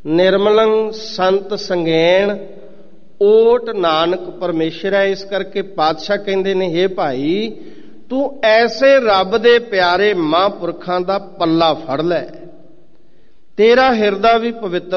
निर्मलं संत संगैन ओट नानक परमेश्वर है। इस करके पातशाह कहते ने, हे भाई तू ऐसे रब दे प्यारे महापुरखां दा पल्ला फड़ लै, तेरा हिरदा भी पवित्र